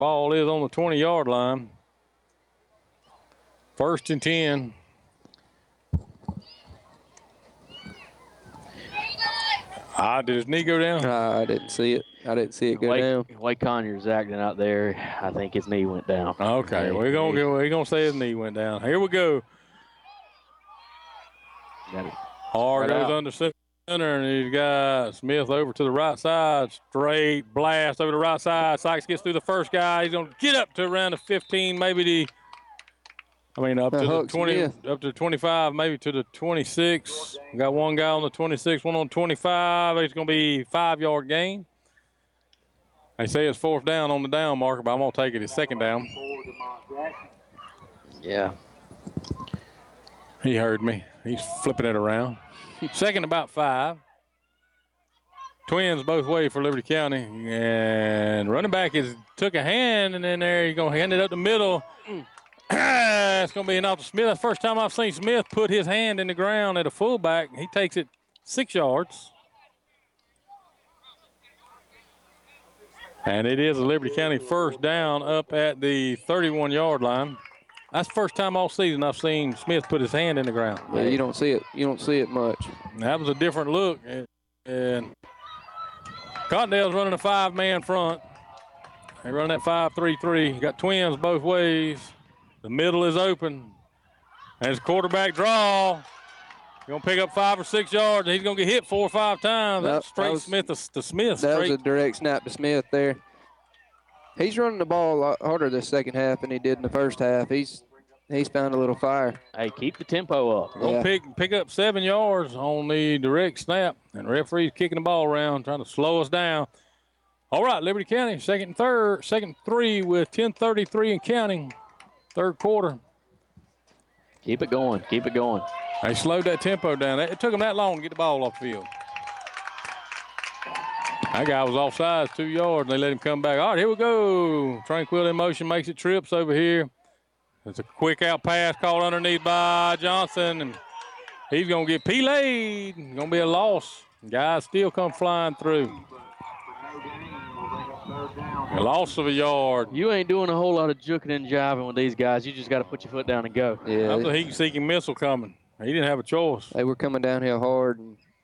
Ball is on the 20-yard line. 1st and 10. Did his knee go down? I didn't see it. I didn't see it go down. The way Conyers acting out there, I think his knee went down. Okay, we're gonna say his knee went down. Here we go. Hard goes under center, and he's got Smith over to the right side. Straight blast over the right side. Sykes gets through the first guy. He's gonna get up to around the 15, maybe up to the 20, Smith. Up to the 25, maybe to the 26. We got one guy on the 26, one on 25. It's going to be 5-yard gain. They say it's 4th down on the down marker, but I'm going to take it as 2nd down. Yeah. He heard me. He's flipping it around. 2nd about 5. Twins both ways for Liberty County. And running back took a hand, and then there he's going to hand it up the middle. It's going to be an off to Smith. That's the first time I've seen Smith put his hand in the ground at a fullback. He takes it 6 yards. And it is a Liberty County 1st down up at the 31-yard line. That's the first time all season I've seen Smith put his hand in the ground. Yeah, you don't see it. You don't see it much. That was a different look. And Cottondale's running a 5-man front. They run that 5-3-3. Got twins both ways. The middle is open. And his quarterback draw. He's going to pick up 5 or 6 yards, and he's going to get hit 4 or 5 times. That's straight Smith to Smith. That was a direct snap to Smith there. He's running the ball a lot harder this second half than he did in the first half. He's found a little fire. Hey, keep the tempo up. Going to pick up 7 yards on the direct snap, and the referee's kicking the ball around, trying to slow us down. All right, Liberty County, 2nd 3 with 10:33 and counting. 3rd quarter. Keep it going. Keep it going. They slowed that tempo down. It took them that long to get the ball off the field. That guy was offside, 2 yards. They let him come back. All right, here we go. Tranquil in motion, makes it trips over here. It's a quick out pass called underneath by Johnson, and he's going to get P-laid. Going to be a loss. Guys still come flying through. A loss of a yard. You ain't doing a whole lot of juking and jiving with these guys. You just got to put your foot down and go. Yeah, that was a heat-seeking missile coming. He didn't have a choice. They were coming downhill hard.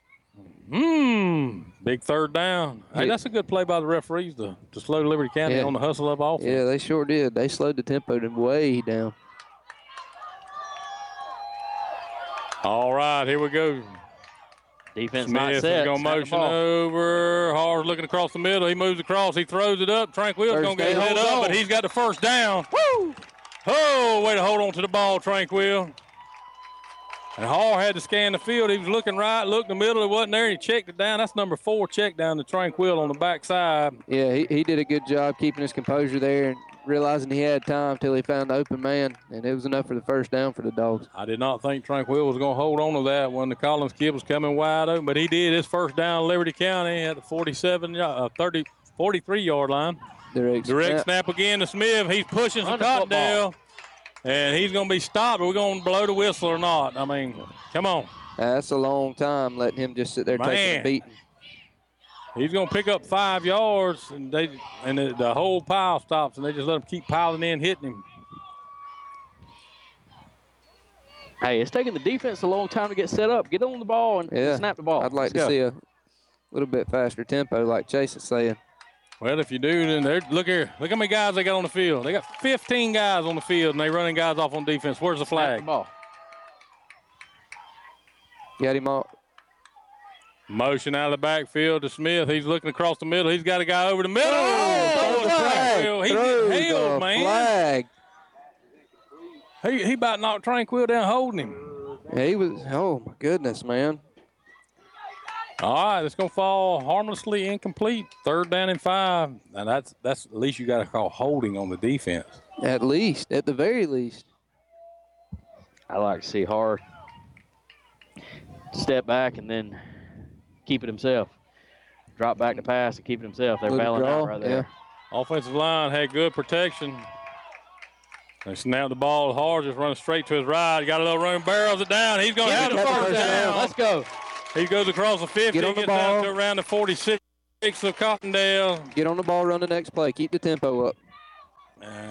Big 3rd down. Hey, that's a good play by the referees to slow Liberty County on the hustle up offense. Yeah, they sure did. They slowed the tempo way down. All right, here we go. Defense Smith not set. Is going to motion over. Hard looking across the middle. He moves across. He throws it up. Tranquil's going to get hit up, but he's got the 1st down. Woo! Oh, way to hold on to the ball, Tranquil. And Hall had to scan the field. He was looking right, looked in the middle. It wasn't there. He checked it down. That's number 4 check down to Tranquil on the backside. Yeah, he did a good job keeping his composure there and realizing he had time till he found the open man, and it was enough for the 1st down for the Dogs. I did not think Tranquil was going to hold on to that when the Collins kid was coming wide open, but he did. His 1st down, Liberty County at the 43-yard line. Direct snap again to Smith. He's pushing some Cottondale. And he's going to be stopped. Are we going to blow the whistle or not? I mean, come on. That's a long time letting him just sit there taking a beating. He's going to pick up 5 yards, and the whole pile stops, and they just let him keep piling in, hitting him. Hey, it's taking the defense a long time to get set up. Get on the ball and snap the ball. I'd like to see a little bit faster tempo like Chase is saying. Well, if you do, then look here. Look how many guys they got on the field. They got 15 guys on the field, and they running guys off on defense. Where's the flag? Ball. Got him off. Motion out of the backfield to Smith. He's looking across the middle. He's got a guy over the middle. He getting held, man. Flag. He about knocked Tranquil down holding him. Yeah, he was, oh, my goodness, man. All right, it's going to fall harmlessly incomplete. 3rd down and 5. And that's at least you got to call holding on the defense. At least, at the very least. I like to see Hard step back and then keep it himself. Drop back to pass and keep it himself. They're bailing out right there. Yeah. Offensive line had good protection. They snapped the ball hard, just running straight to his right. Got a little room, barrels it down. He's going to get the 1st down. Let's go. He goes across the 50, gets down to around the 46 of Cottondale. Get on the ball, run the next play. Keep the tempo up.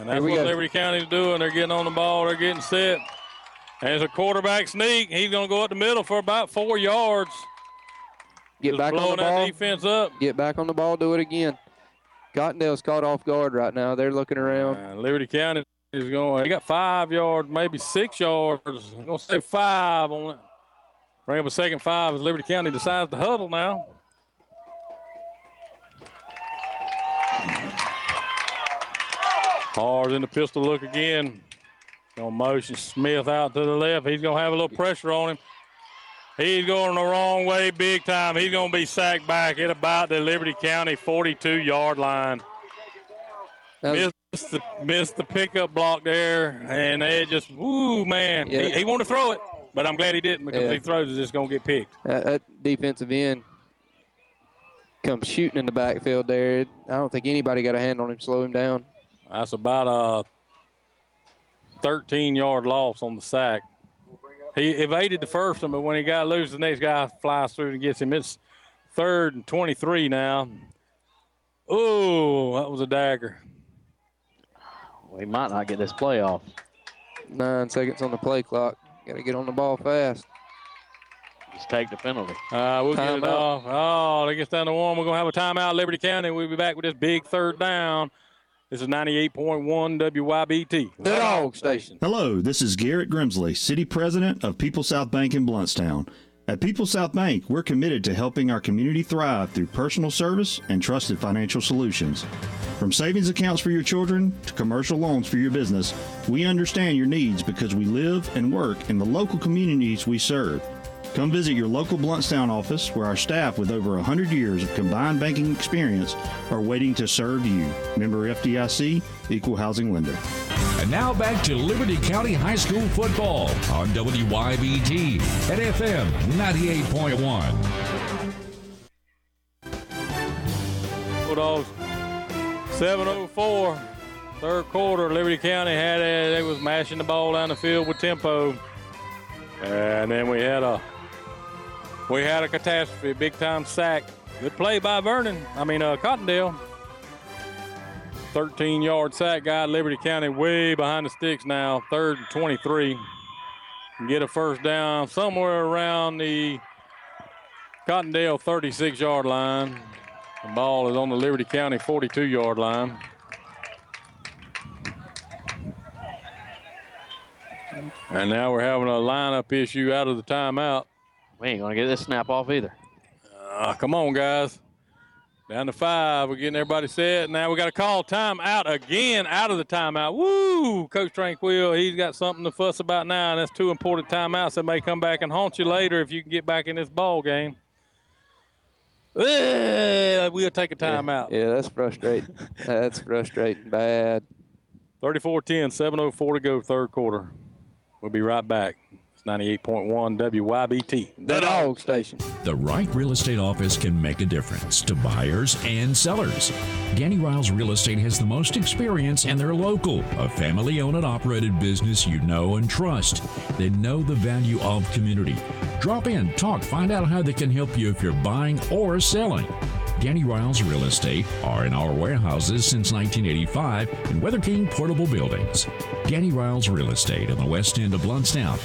And that's what Liberty County's doing. They're getting on the ball. They're getting set. And it's a quarterback sneak. He's going to go up the middle for about 4 yards. Get Just back on the blowing ball. that defense up. Get back on the ball. Do it again. Cottondale's caught off guard right now. They're looking around. Liberty County is going. He got 5 yards, maybe 6 yards. I'm going to say 5 on it. Bring up a second 5 as Liberty County decides to huddle now. Hard in the pistol look again. Going to motion Smith out to the left. He's going to have a little pressure on him. He's going the wrong way big time. He's going to be sacked back at about the Liberty County 42-yard line. Missed the pickup block there, and it just, woo, man. Yeah. He wanted to throw it, but I'm glad he didn't because if he throws it, it's going to get picked. That defensive end comes shooting in the backfield there. I don't think anybody got a hand on him, slow him down. That's about a 13-yard loss on the sack. He evaded the first one, but when he got loose, the next guy flies through and gets him. It's 3rd and 23 now. Ooh, that was a dagger. We might not get this play off. 9 seconds on the play clock. Got to get on the ball fast. Just take the penalty. We'll get it off. Oh, they get down to 1. We're going to have a timeout, Liberty County. We'll be back with this big 3rd down. This is 98.1 WYBT. The Dog Station. Hello, this is Garrett Grimsley, City President of People South Bank in Bluntstown. At People South Bank, we're committed to helping our community thrive through personal service and trusted financial solutions. From savings accounts for your children to commercial loans for your business, we understand your needs because we live and work in the local communities we serve. Come visit your local Bluntstown office where our staff with over 100 years of combined banking experience are waiting to serve you. Member FDIC, Equal Housing Lender. And now back to Liberty County High School football on WYBT at FM 98.1. Bulldogs, 7:04, 3rd quarter. Liberty County they was mashing the ball down the field with tempo. And then we had a catastrophe, big-time sack. Good play by Cottondale. 13-yard sack guy. Liberty County way behind the sticks now, 3rd and 23. Can get a first down somewhere around the Cottondale 36-yard line. The ball is on the Liberty County 42-yard line. And now we're having a lineup issue out of the timeout. We ain't going to get this snap off either. Come on, guys. Down to 5. We're getting everybody set. Now we got to call timeout again out of the timeout. Woo! Coach Tranquil, he's got something to fuss about now, and that's 2 important timeouts that may come back and haunt you later if you can get back in this ball game. We'll take a timeout. Yeah, that's frustrating. That's frustrating bad. 34-10, 7:04 to go, 3rd quarter. We'll be right back. It's 98.1 WYBT. The Dog Station. The right real estate office can make a difference to buyers and sellers. Ganny Riles Real Estate has the most experience, and they're local, a family-owned and operated business you know and trust. They know the value of community. Drop in, talk, find out how they can help you if you're buying or selling. Ganny Riles Real Estate are in our warehouses since 1985 in Weather King Portable Buildings. Ganny Riles Real Estate on the west end of Bluntstown,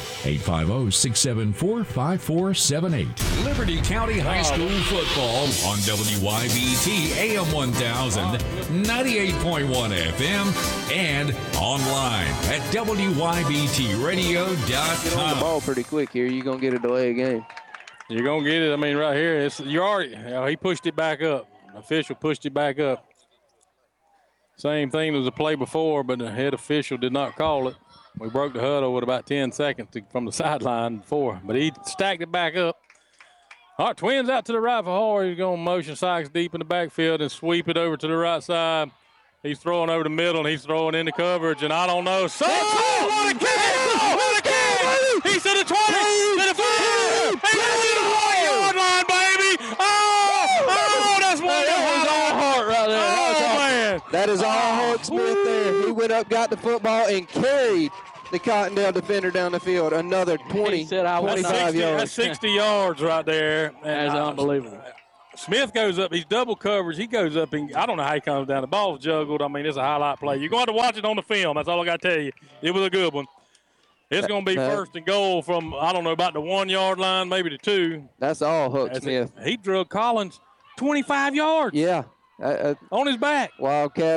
850-674-5478. Liberty County High School football on WYBT AM 1000, 98.1 FM, and online at WYBTradio.com. Get on the ball pretty quick here. You're going to get a delay game. You're going to get it. Right here, he pushed it back up. The official pushed it back up. Same thing as the play before, but the head official did not call it. We broke the huddle with about 10 seconds from the sideline before, but he stacked it back up. All right, Twins out to the right for Hall. He's going to motion Sykes deep in the backfield and sweep it over to the right side. He's throwing over the middle, and he's throwing into coverage, and I don't know. What a catch! What a catch! He's to the 20, to the 5, and to the 4-yard line, baby! Oh, that's one all heart right there. Oh, man. That is all Hart Smith there. He went up, got the football, and carried the Cottondale defender down the field. Another 20, 25 yards. That's 60 yards right there. That's unbelievable. Smith goes up. He's double coverage. He goes up, and I don't know how he comes down. The ball's juggled. I mean, it's a highlight play. You're going to have to watch it on the film. That's all I got to tell you. It was a good one. It's going to be first and goal from, I don't know, about the 1 yard line, maybe the 2. That's all Hook Smith. He drug Collins 25 yards. Yeah. On his back. Wildcat.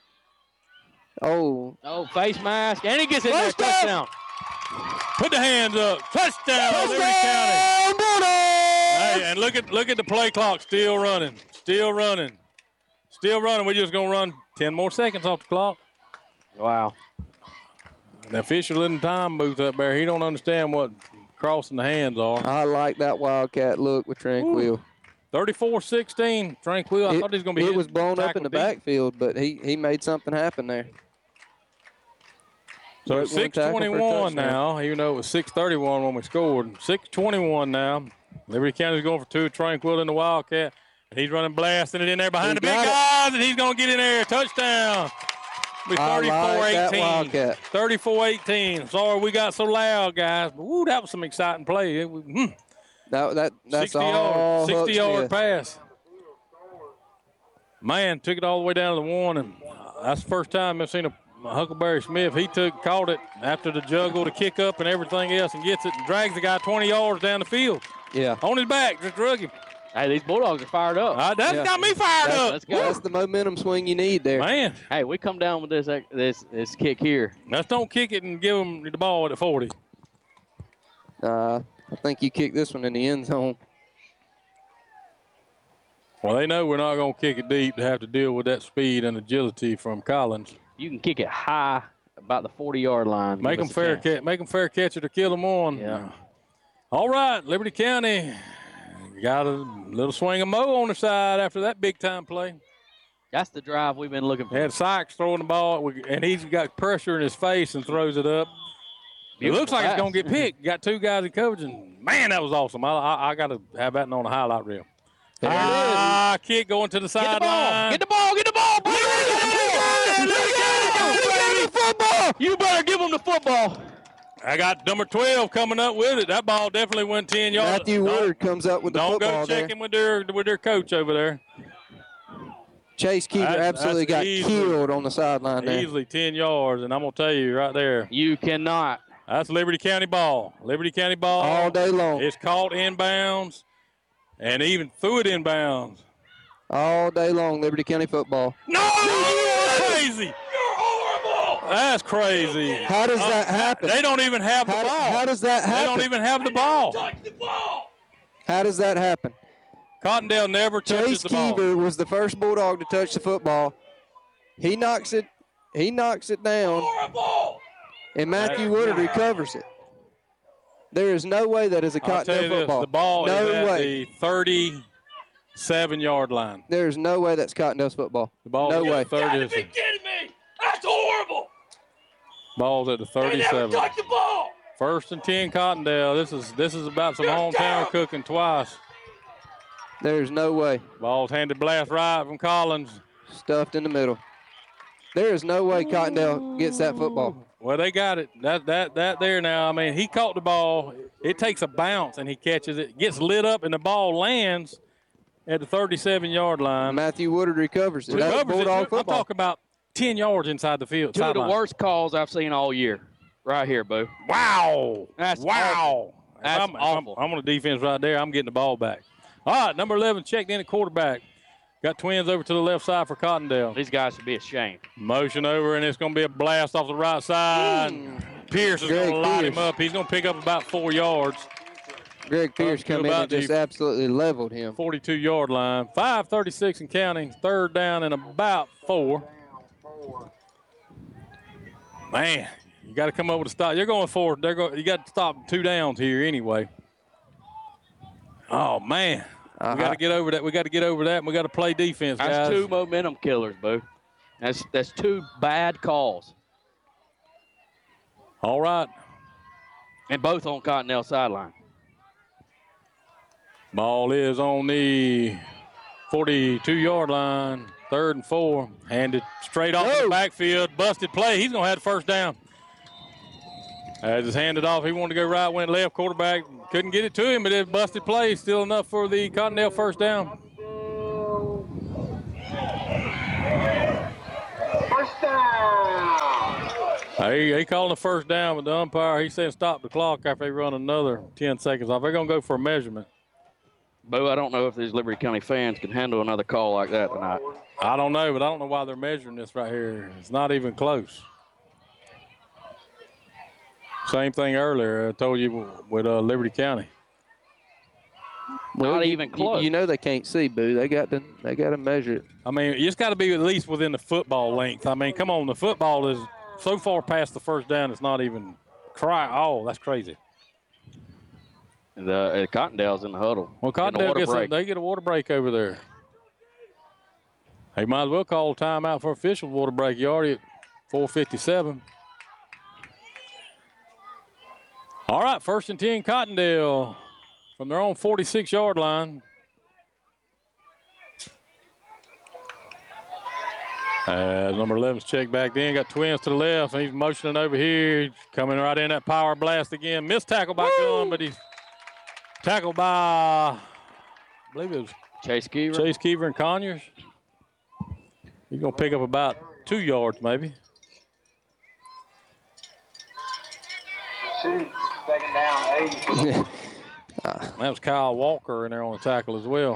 Oh, face mask, and he gets in there. Touchdown. Put the hands up. Touchdown, Liberty County. Hey, and look at the play clock still running. Still running. We're just going to run 10 more seconds off the clock. Wow. The official in the time booth up there, he don't understand what crossing the hands are. I like that Wildcat look with Tranquil. 34-16, Tranquil. I thought he was going to be It was blown up in the backfield, but he made something happen there. So 6:21 now, even though it was 6:31 when we scored. 6:21 now. Liberty County's going for 2. Tranquil in the Wildcat. And he's running, blasting it in there behind the big guys, and he's going to get in there. Touchdown. Be 34-18. 34-18. Sorry we got so loud, guys. But, woo, that was some exciting play. That's 60-yard pass. Man, took it all the way down to the 1, and that's the first time I've seen a Huckleberry Smith. He caught it after the juggle to kick up and everything else, and gets it and drags the guy 20 yards down the field. Yeah. On his back, just drug him. Hey, these Bulldogs are fired up. That's got me fired up. Let's go. That's the momentum swing you need there. Man. Hey, we come down with this kick here. Let's don't kick it and give them the ball at the 40. I think you kick this one in the end zone. Well, they know we're not going to kick it deep to have to deal with that speed and agility from Collins. You can kick it high about the 40-yard line. Make them fair catch it or kill them on. Yeah. All right, Liberty County got a little swing of Mo on the side after that big-time play. That's the drive we've been looking for. Had Sykes throwing the ball, and he's got pressure in his face and throws it up. It looks like it's going to get picked. Got 2 guys in coverage, and, man, that was awesome. I got to have that on a highlight reel. Kick going to the sideline. Get the ball. You better give them the football. I got number 12 coming up with it. That ball definitely went 10 yards. Matthew Woodard comes up with the football there. Don't go checking with their coach over there. Chase Keeper absolutely got killed on the sideline there. Easily 10 yards, and I'm going to tell you right there. You cannot. That's Liberty County ball. Liberty County ball. All day long. It's caught inbounds and even threw it inbounds. All day long, Liberty County football. No! You're crazy. You're horrible. That's crazy. How does that happen? They don't even have the ball. How does that happen? They don't even have the ball. Touch the ball. How does that happen? Cottondale never touches Chase the ball. Keever was the first Bulldog to touch the football. He knocks it down. Horrible. And Matthew Woodard recovers it. There is no way that is a Cottondale football. The ball no is at way. the 37-yard line. There is no way that's Cottondale's football. The ball no is way. at the 30. You gotta be kidding me. That's horrible. Ball's at the They never 37. touch the ball. 1st and 10 Cottondale. This is about some hometown cooking twice. There's no way. Ball's handed blast right from Collins. Stuffed in the middle. There is no way Cottondale gets that football. Well, they got it. That there now. I mean, he caught the ball. It takes a bounce, and he catches it. Gets lit up, and the ball lands at the 37-yard line. Matthew Woodard recovers it. That's Bulldog I'm football. talking about 10 yards inside the field. 2 of the sideline. worst calls I've seen all year. Right here, Boo. Wow. That's wow. awful. That's awful. I'm on the defense right there. I'm getting the ball back. All right, number 11 checked in at quarterback. Got twins over to the left side for Cottondale. These guys should be ashamed. Motion over, and it's going to be a blast off the right side. Pierce is going to light him up. He's going to pick up about 4 yards. Greg Pierce come in and just absolutely leveled him. 42-yard line. 5:36 and counting. 3rd down and about 4. Man, you got to come up with a stop. You're going for it. You got to stop 2 downs here anyway. Oh, man. We got to get over that. We got to get over that, and we got to play defense, guys. That's 2 momentum killers, Boo. That's 2 bad calls. All right. And both on Cottondale sideline. Ball is on the 42-yard line. 3rd and 4. Handed straight off the backfield. Busted play. He's going to have the 1st down. As it's handed off, he wanted to go right, went left. Quarterback couldn't get it to him, but it busted play. Still enough for the Cottondale 1st down. He calling the first down, but the umpire, he said stop the clock after they run another 10 seconds off. They're going to go for a measurement. Boo, I don't know if these Liberty County fans can handle another call like that tonight. I don't know, but I don't know why they're measuring this right here. It's not even close. Same thing earlier. I told you with Liberty County. Not even close. You know they can't see, Boo. They got to measure it. I mean, it's got to be at least within the football length. I mean, come on, the football is so far past the first down, it's not even Oh, that's crazy. The Cottondale's in the huddle. Well, Cottondale they get a water break over there. They might as well call a timeout for official water break. You already at 4:57. All right, 1st and 10, Cottondale from their own 46-yard line. Number 11's checked back then. Got twins to the left. He's motioning over here. He's coming right in that power blast again. Missed tackle by Gunn, but he's tackled by, I believe it was Chase Keever. Chase Keever and Conyers. He's going to pick up about 2 yards maybe. Second down, 80. That was Kyle Walker in there on the tackle as well.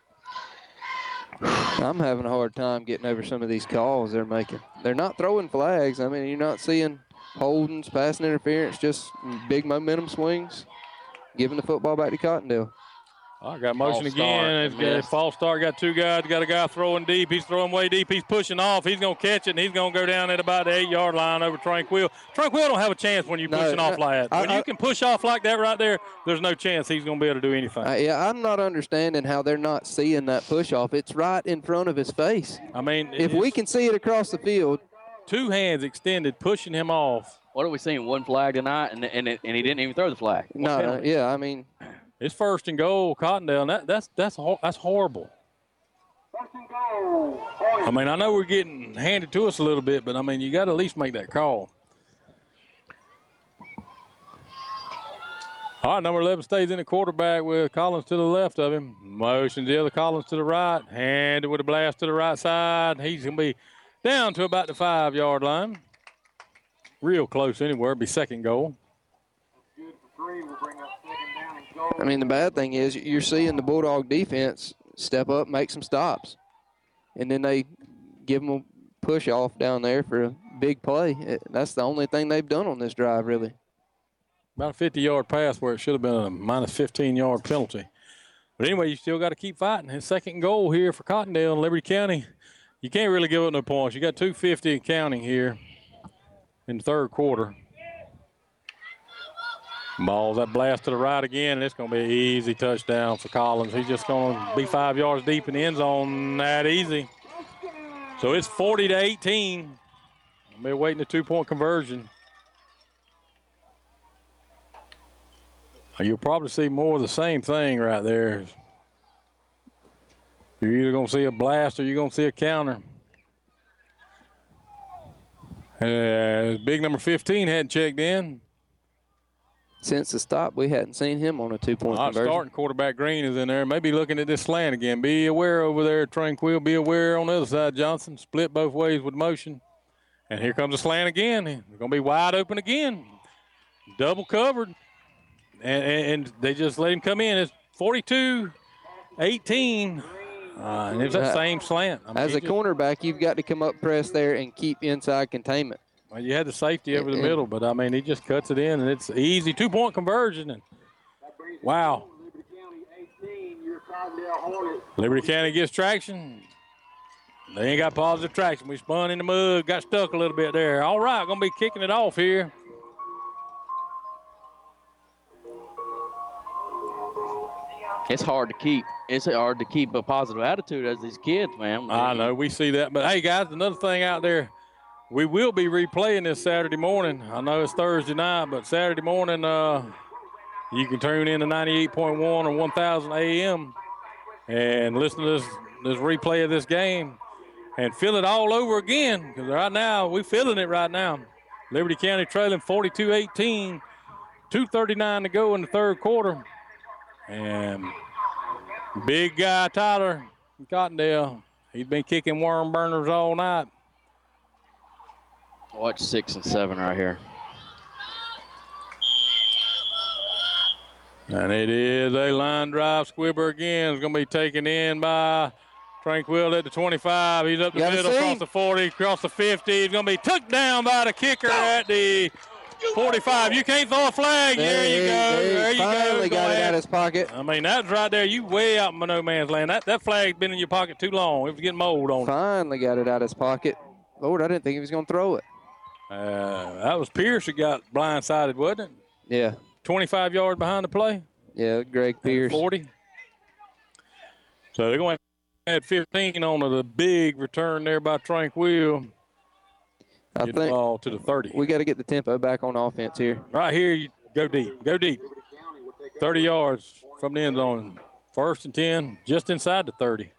I'm having a hard time getting over some of these calls they're making. They're not throwing flags. I mean, you're not seeing holdings, passing interference, just big momentum swings, giving the football back to Cottondale. I got motion again. False start. Got 2 guys. Got a guy throwing deep. He's throwing way deep. He's pushing off. He's going to catch it, and he's going to go down at about the 8-yard line over Tranquil. Tranquil don't have a chance when you're pushing off like that. When you can push off like that right there, there's no chance he's going to be able to do anything. Yeah, I'm not understanding how they're not seeing that push off. It's right in front of his face. I mean, if we can see it across the field. 2 hands extended, pushing him off. What are we seeing? 1 flag tonight, and he didn't even throw the flag. No, yeah, I mean. It's 1st and goal, Cottondale, and that's horrible. I mean, I know we're getting handed to us a little bit, but, I mean, you got to at least make that call. All right, number 11 stays in the quarterback with Collins to the left of him. Motions the other Collins to the right. Handed with a blast to the right side. He's going to be down to about the 5-yard line. Real close anywhere. It'll be 2nd goal. I mean, the bad thing is you're seeing the Bulldog defense step up, make some stops, and then they give them a push off down there for a big play. That's the only thing they've done on this drive, really. About a 50-yard pass where it should have been a minus 15-yard penalty. But anyway, you still got to keep fighting. His 2nd goal here for Cottondale and Liberty County. You can't really give up no points. You got 2:50 and counting here in the 3rd quarter. Ball's that blast to the right again, and it's going to be an easy touchdown for Collins. He's just going to be 5 yards deep in the end zone that easy. So it's 40-18. We're waiting a 2-point conversion. You'll probably see more of the same thing right there. You're either going to see a blast or you're going to see a counter. Big number 15 hadn't checked in. Since the stop, we hadn't seen him on a 2-point conversion. Starting quarterback Green is in there. Maybe looking at this slant again. Be aware over there, Tranquil. Be aware on the other side, Johnson. Split both ways with motion. And here comes the slant again. They're going to be wide open again. Double covered. And they just let him come in. It's 42-18. And it's that same slant. I mean, as a cornerback, you've got to come up press there and keep inside containment. Well, you had the safety over the middle, but, I mean, he just cuts it in, and it's easy 2-point conversion. And wow. Liberty County gets traction. They ain't got positive traction. We spun in the mud, got stuck a little bit there. All right, going to be kicking it off here. It's hard to keep. It's hard to keep a positive attitude as these kids, man. I know, we see that. But, hey, guys, another thing out there. We will be replaying this Saturday morning. I know it's Thursday night, but Saturday morning you can tune in to 98.1 or 1000 AM and listen to this replay of this game and feel it all over again, because right now we're feeling it right now. Liberty County trailing 42-18, 2:39 to go in the 3rd quarter. And big guy Tyler from Cottondale, he's been kicking worm burners all night. Watch 6 and 7 right here. And it is a line drive. Squibber again is going to be taken in by Tranquil at the 25. He's up the middle, across the 40, across the 50. He's going to be took down by the kicker at the 45. You can't throw a flag. There you go. There you go. Finally got it out of his pocket. I mean, that's right there. You way out in no man's land. That flag's been in your pocket too long. It was getting mold on it. Finally got it out of his pocket. Lord, I didn't think he was going to throw it. That was Pierce who got blindsided, wasn't it? Yeah. 25 yards behind the play. Yeah, Greg Pierce. 40. So they're going to add 15 on the big return there by Tranquil. I Get the think ball to the 30. we got to get the tempo back on offense here. Right here, you go deep. Go deep. 30 yards from the end zone. 1st and 10, just inside the 30.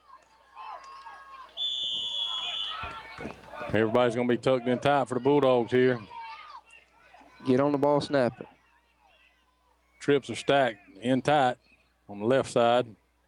Everybody's going to be tucked in tight for the Bulldogs here. Get on the ball, snap it. Trips are stacked in tight on the left side.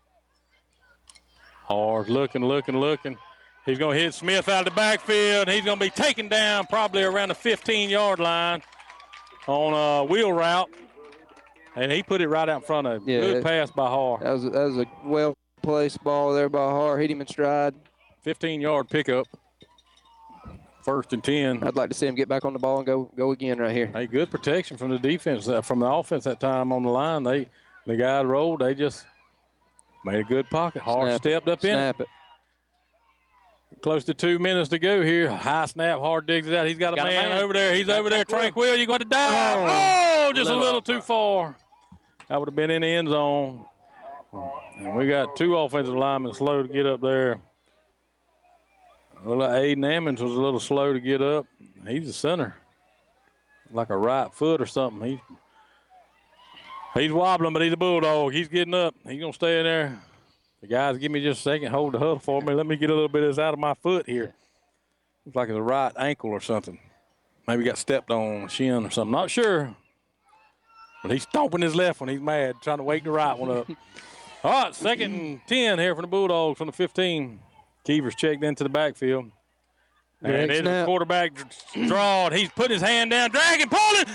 Hard looking. He's going to hit Smith out of the backfield. He's going to be taken down probably around the 15-yard line on a wheel route. And he put it right out in front of him. Yeah, good pass by Har. That was a well-placed ball there by Har. Hit him in stride. 15-yard pickup. 1st and 10. I'd like to see him get back on the ball and go again right here. Hey, good protection from the defense, from the offense that time on the line. The guys rolled. They just made a good pocket. Har stepped up in it. Snap it. Close to 2 minutes to go here. High snap. Hard digs it out. He's got a man over there. He's over there. Tranquil, you're going to dive. Oh, just a little too far. That would have been in the end zone. And we got 2 offensive linemen slow to get up there. Well, Aiden Ammons was a little slow to get up. He's a center, like a right foot or something. He's wobbling, but he's a Bulldog. He's getting up. He's going to stay in there. The guys, give me just a second. Hold the huddle for me. Let me get a little bit of this out of my foot here. Looks like it's a right ankle or something. Maybe got stepped on, shin or something. Not sure. But he's stomping his left one. He's mad, trying to wake the right one up. All right, 2nd and 10 here from the Bulldogs from the 15. Keever's checked into the backfield. And it's the quarterback draw. He's putting his hand down, dragging, pulling.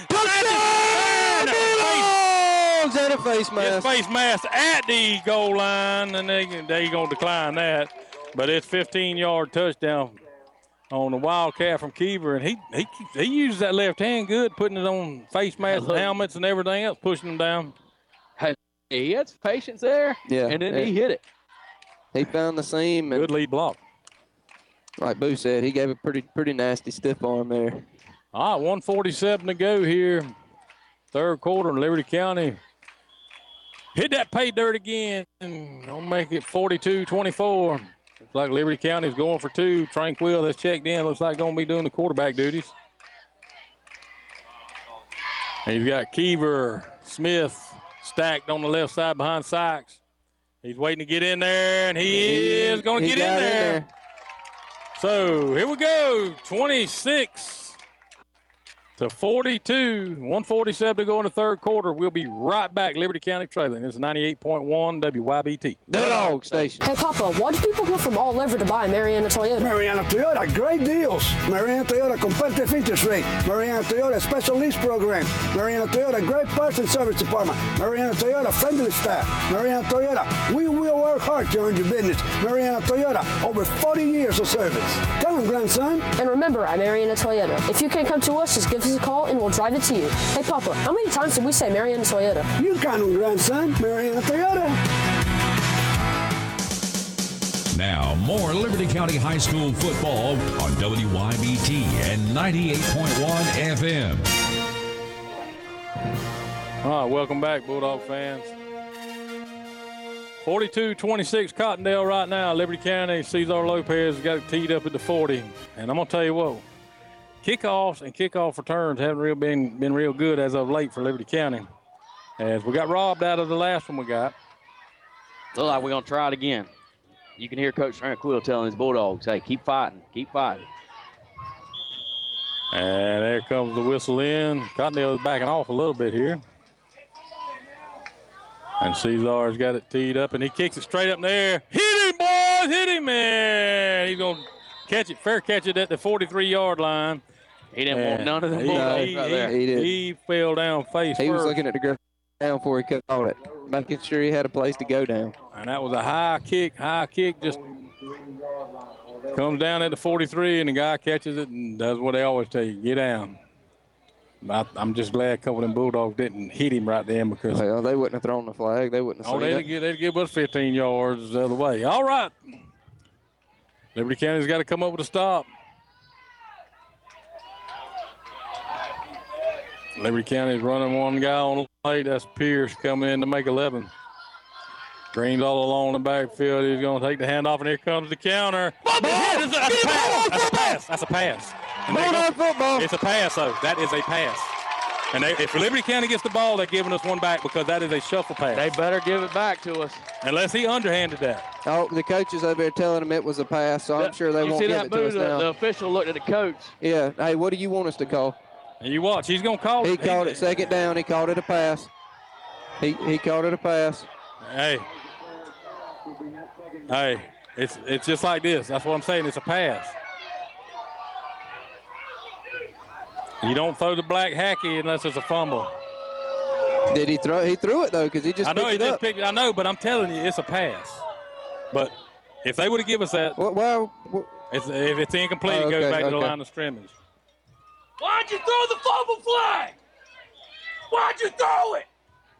Bulldogs at a face mask. Face mask at the goal line, and they're going to decline that. But it's 15-yard touchdown on the Wildcat from Keever. And he uses that left hand good, putting it on face masks and helmets and everything else, pushing them down. Hey, he had some patience there, and then he hit it. He found the seam. And good lead block. Like Boo said, he gave a pretty nasty stiff arm there. All right, 1:47 to go here. 3rd quarter, Liberty County hit that pay dirt again. Don't make it 42-24. Looks like Liberty County's going for 2. Tranquil has checked in. Looks like going to be doing the quarterback duties. And you've got Keever, Smith stacked on the left side behind Sykes. He's waiting to get in there, and he is going to get in there. So here we go, 26 to 42, 1:47 to go in the 3rd quarter. We'll be right back. Liberty County trailing. This is 98.1 WYBT. The Dog Station. Hey, Papa, why do people come from all over to buy Mariana Toyota? Mariana Toyota, great deals. Mariana Toyota, competitive interest rate. Mariana Toyota, special lease program. Mariana Toyota, great parts and service department. Mariana Toyota, friendly staff. Mariana Toyota, we will work hard to earn your business. Mariana Toyota, over 40 years of service. Come on, grandson. And remember, at Mariana Toyota, if you can't come to us, just give us a call and we'll drive it to you. Hey, Papa, how many times did we say Mariana Toyota? You count on, grandson. Mariana Toyota. Now, more Liberty County High School football on WYBT and 98.1 FM. All right, welcome back, Bulldog fans. 42-26 Cottondale right now. Liberty County, Cesar Lopez got it teed up at the 40. And I'm going to tell you what, kickoffs and kickoff returns haven't been real good as of late for Liberty County. As we got robbed out of the last one we got. Looks like we're going to try it again. You can hear Coach Tranquil telling his Bulldogs, hey, keep fighting, keep fighting. And there comes the whistle in. Cottondale is backing off a little bit here. And Cesar's got it teed up, and he kicks it straight up in the air. Hit him, boys! Hit him, man! He's going to catch it, fair catch it at the 43-yard line. He didn't want none of them Bulldogs right there. He fell down face first. He was looking at the ground before he caught it, making sure he had a place to go down. And that was a high kick just comes down at the 43, and the guy catches it and does what they always tell you, get down. I'm just glad a couple of them Bulldogs didn't hit him right then because well, they wouldn't have thrown the flag. They wouldn't have they'd give us 15 yards the other way. All right. Liberty County's got to come up with a stop. Liberty County's running one guy on the plate. That's Pierce coming in to make 11. Green's all along the backfield. He's going to take the handoff, and here comes the counter. That's a pass. That's a pass. Football. It's a pass, though. That is a pass. And if Liberty County gets the ball, they're giving us one back because that is a shuffle pass. They better give it back to us. Unless he underhanded that. Oh, the coaches over there telling him it was a pass, so I'm sure they won't give it to us now. The official looked at the coach. Yeah. Hey, what do you want us to call? And you watch. He's going to call it. He called it second down. He called it a pass. He called it a pass. Hey, it's just like this. That's what I'm saying. It's a pass. You don't throw the black hacky unless it's a fumble. Did he throw? He threw it though, because he just. Picked it. I know, but I'm telling you, it's a pass. But if they would have given us that, if it's incomplete, it goes back to the line of scrimmage. Why'd you throw the fumble flag? Why'd you throw it?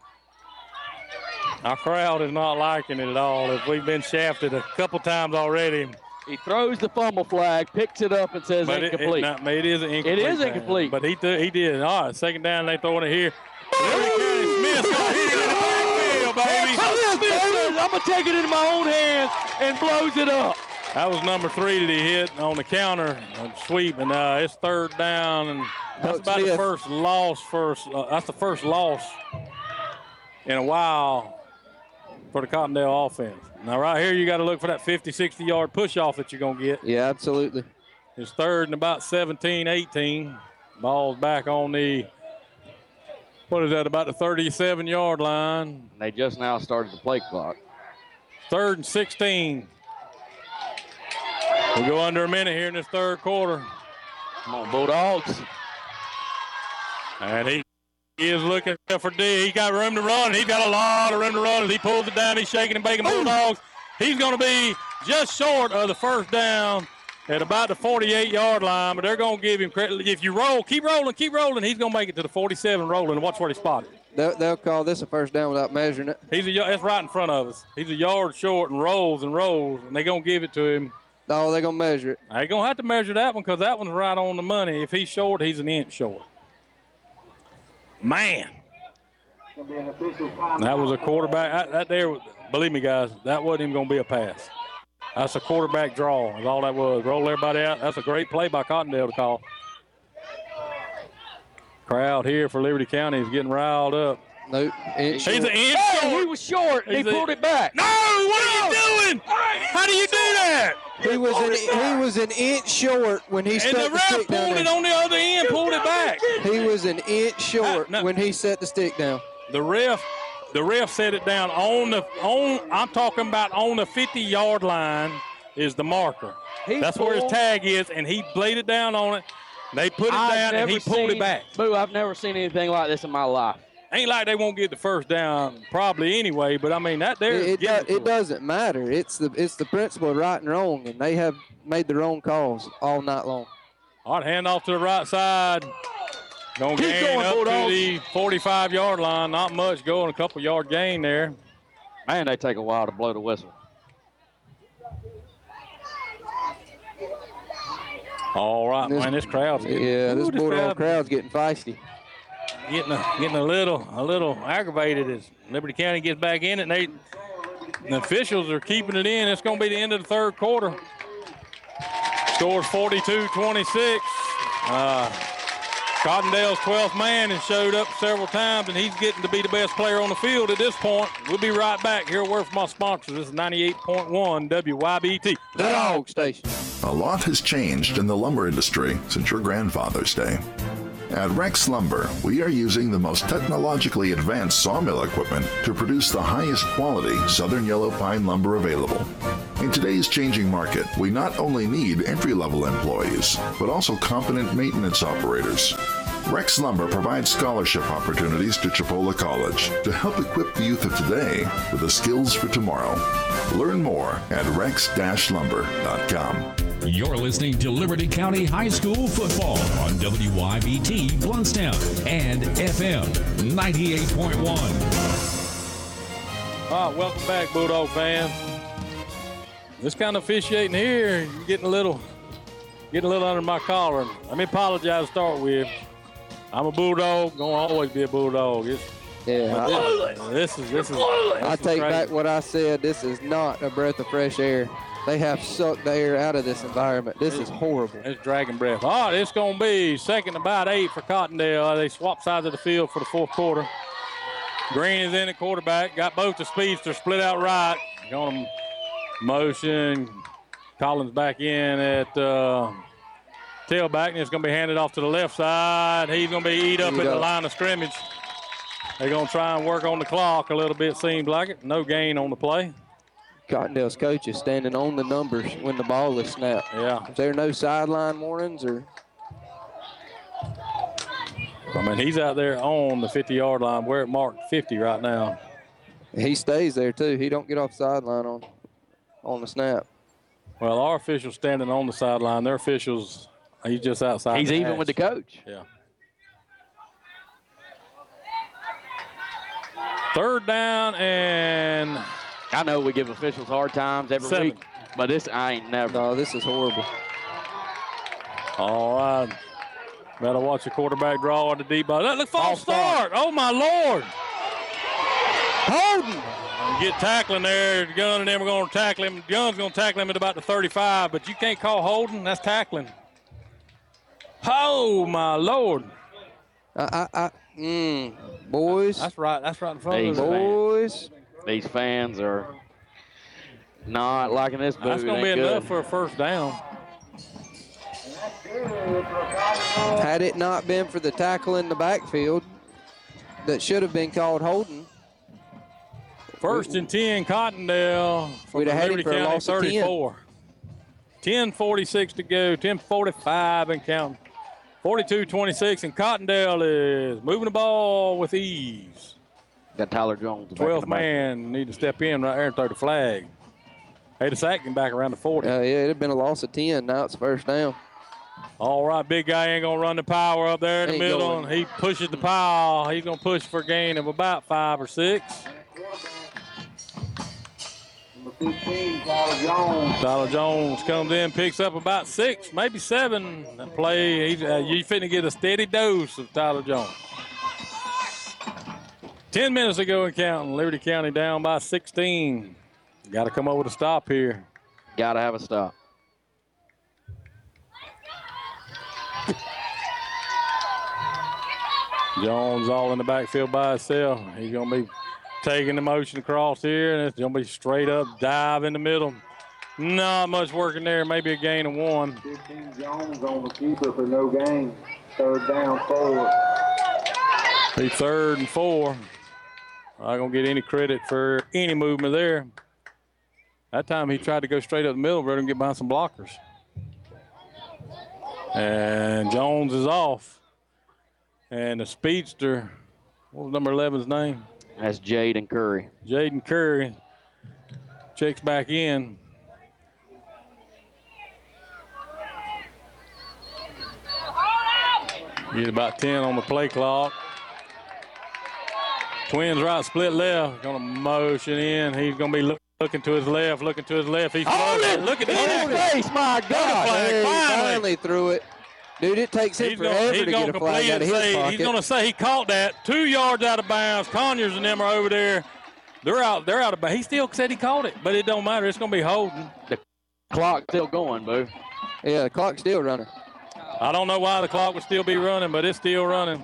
Our crowd is not liking it at all. If we've been shafted a couple times already. He throws the fumble flag, picks it up, and says incomplete. It is incomplete. It is incomplete. But he did. All right, second down, they throwing it here. Smith's going to hit it in the backfield, baby. I'm going to take it into my own hands and blows it up. That was number 3 that he hit on the counter sweep, and it's third down, and that's about the first loss. That's the first loss in a while for the Cottondale offense. Now, right here, you got to look for that 50, 60-yard push-off that you're going to get. Yeah, absolutely. It's third and about 17, 18. Ball's back on the, about the 37-yard line. They just now started the play clock. Third and 16. We'll go under a minute here in this third quarter. Come on, Bulldogs. And he is looking for D. He got room to run. He's got a lot of room to run. As he pulls it down, he's shaking and baking Bulldogs. He's going to be just short of the first down at about the 48-yard line, but they're going to give him credit. If you roll, keep rolling, he's going to make it to the 47 rolling. Watch where he spotted. They'll call this a first down without measuring it. That's right in front of us. He's a yard short and rolls, and they're going to give it to him. No, they're going to measure it. They're going to have to measure that one because that one's right on the money. If he's short, he's an inch short. Man. That was a quarterback. That there, believe me, guys, that wasn't even going to be a pass. That's a quarterback draw. That's all that was. Roll everybody out. That's a great play by Cottondale to call. Crowd here for Liberty County is getting riled up. Nope. He's an inch short. He was short, and he pulled it back. No, what are you doing? How do you do that? He was an inch short when he set the stick down. And the ref pulled it on the other end, pulled it back. He was an inch short when he set the stick down. The ref set it down I'm talking about on the 50-yard line is the marker. That's where his tag is, and he laid it down on it. They put it down, and he pulled it back. Boo, I've never seen anything like this in my life. Ain't like they won't get the first down probably anyway, but I mean that there. It doesn't matter. It's the principle of right and wrong, and they have made the wrong calls all night long. All right, hand off to the right side. Going up to the 45-yard line. Not much going, a couple-yard gain there. Man, they take a while to blow the whistle. All right, man, this crowd's getting. Yeah, this Bulldog crowd's getting feisty. Getting a little aggravated as Liberty County gets back in it. And the officials are keeping it in. It's going to be the end of the third quarter. Scores 42-26. Cottondale's 12th man has showed up several times, and he's getting to be the best player on the field at this point. We'll be right back. Here, a word from our sponsors. This is 98.1 WYBT. The Dog Station. A lot has changed in the lumber industry since your grandfather's day. At Rex Lumber, we are using the most technologically advanced sawmill equipment to produce the highest quality southern yellow pine lumber available. In today's changing market, we not only need entry-level employees, but also competent maintenance operators. Rex Lumber provides scholarship opportunities to Chipola College to help equip the youth of today with the skills for tomorrow. Learn more at rex-lumber.com. You're listening to Liberty County High School football on WYBT Bluntstown and FM 98.1. All right, welcome back, Bulldog fans. This kind of officiating here, you're getting a little under my collar. Let me apologize to start with. I'm a Bulldog, gonna always be a Bulldog. This is. I take back what I said. This is not a breath of fresh air. They have sucked the air out of this environment. This is horrible. It's dragon breath. All right, it's going to be second and about 8 for Cottondale. They swap sides of the field for the fourth quarter. Green is in at quarterback. Got both the speedsters split out right. Going to motion. Collins back in at tailback, and it's going to be handed off to the left side. He's going to be eat up at the line of scrimmage. They're going to try and work on the clock a little bit, seems like it. No gain on the play. Cottondale's coach is standing on the numbers when the ball is snapped. Yeah. Is there no sideline warnings or? I mean, he's out there on the 50-yard line. We're at mark 50 right now. He stays there too. He don't get off sideline on the snap. Well, our official's standing on the sideline. Their officials, he's just outside. He's even with the coach. Yeah. Third down and. I know we give officials hard times every week, but this I ain't never. No, this is horrible. All right. Better watch the quarterback draw on the deep ball. Look, false start. Oh, my Lord. Holden. Get tackling there. Gunn and them are going to tackle him. Gunn's going to tackle him at about the 35, but you can't call holding. That's tackling. Oh, my Lord. Boys. That's right in front of us. Boys. These fans are not liking this boo. That's going to be enough for a first down. Had it not been for the tackle in the backfield that should have been called holding. First and 10, Cottondale. We'd have had him for a loss of 34. 10:46 to go, 10:45 and counting. 42-26, and Cottondale is moving the ball with ease. Got Tyler Jones. 12th man need to step in right there and throw the flag. Hey, the sack him back around the 40. Yeah, it'd have been a loss of 10. Now it's first down. All right, big guy ain't going to run the power up there in the middle, and he pushes the pile. He's going to push for a gain of about 5 or 6. Number 15, Tyler Jones. Tyler Jones comes in, picks up about 6, maybe 7. That play, you finna get a steady dose of Tyler Jones. 10 minutes to go and counting. Liberty County down by 16. Got to come over to stop here. Got to have a stop. Jones all in the backfield by himself. He's going to be taking the motion across here, and it's going to be straight up dive in the middle. Not much working there. Maybe a gain of 1. 15 Jones on the keeper for no gain. Third down, 4. Be 3rd and 4. Not going to get any credit for any movement there. That time he tried to go straight up the middle, rather than get behind some blockers. And Jones is off. And the speedster, what was number 11's name? That's Jaden Curry. Jaden Curry checks back in. Get about 10 on the play clock. Twins right, split left. Going to motion in. He's going to be looking to his left, looking to his left. He's floating. Look at his face, my God. He finally threw it. Dude, it takes him forever to get a flag out of his pocket. He's going to say he caught that 2 yards out of bounds. Conyers and them are over there. They're out of bounds. He still said he caught it, but it don't matter. It's going to be holding. The clock's still going, Boo. Yeah, the clock's still running. I don't know why the clock would still be running, but it's still running.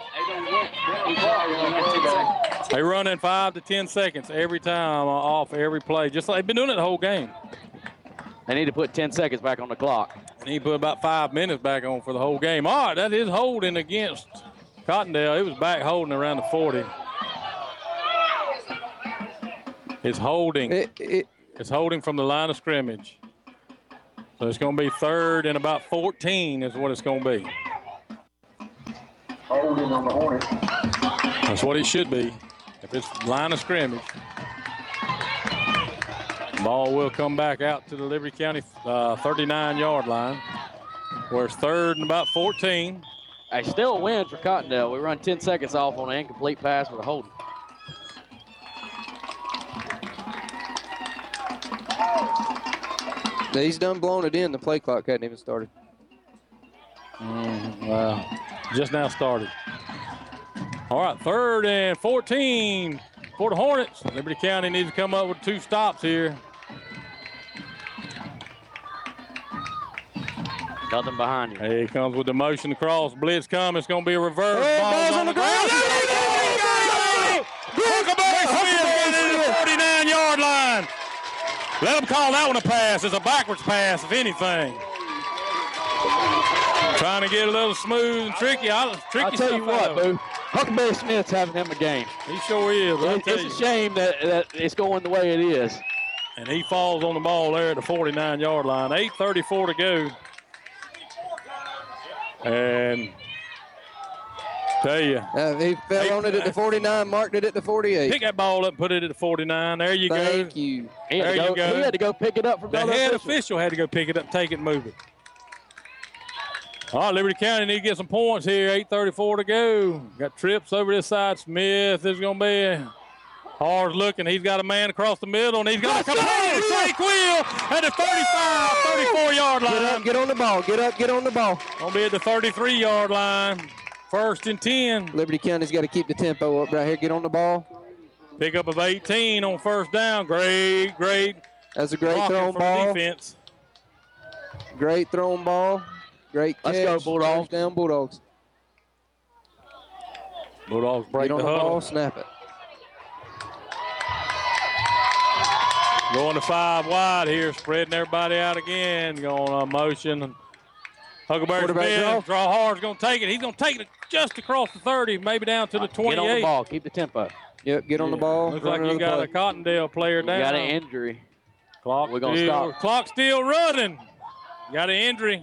They run in 5 to 10 seconds every time off every play, just like they've been doing it the whole game. They need to put 10 seconds back on the clock. They need to put about 5 minutes back on for the whole game. All right, that is holding against Cottondale. It was back holding around the 40. It's holding. It's holding from the line of scrimmage. So it's going to be 3rd and about 14 is what it's going to be. Holding on the Hornets. That's what it should be. If it's line of scrimmage. Ball will come back out to the Liberty County 39-yard line, where it's 3rd and about 14. Hey, still a win for Cottondale. We run 10 seconds off on an incomplete pass with a holding. He's done blown it in. The play clock hadn't even started. Wow. Just now started. All right, 3rd and 14 for the Hornets. Liberty County needs to come up with 2 stops here. Nothing behind you. Here he comes with the motion across. Blitz come. It's going to be a reverse. Ball's on the ground. Huckleberry Smith to the 49-yard line. Let them call that one a pass. It's a backwards pass, if anything. Trying to get a little smooth and tricky. I'll tell you what, Boo. Huckleberry Smith's having him a game. He sure is. It's a shame that it's going the way it is. And he falls on the ball there at the 49-yard line. 8:34 to go. And tell you. He fell on it at the 49, marked it at the 48. Pick that ball up and put it at the 49. There you go. Thank you. There you go. He had to go pick it up from the head official had to go pick it up, take it, and move it. All right, Liberty County need to get some points here. 8:34 to go. Got trips over this side. Smith is going to be hard looking. He's got a man across the middle, and he's got a complete Trey Quill at the 35, 34-yard line. Get up, get on the ball. Get up, get on the ball. Going to be at the 33-yard line. 1st and 10. Liberty County's got to keep the tempo up right here. Get on the ball. Pickup of 18 on 1st down. Great. That's a great thrown ball. Defense. Great thrown ball. Great catch. Let's go, Bulldogs. First down, Bulldogs. Bulldogs break Get on the the huddle. ball, snap it. Going to 5 wide here, spreading everybody out again. Going on motion. Huckleberry Smith, draw hard, is going to take it. He's going to take it just across the 30, maybe down to the 28. Get on the ball. Keep the tempo. Yep, get on the ball. Looks like you got a Cottondale player down. You got an injury. Clock We're going to stop. Clock still running. Got an injury.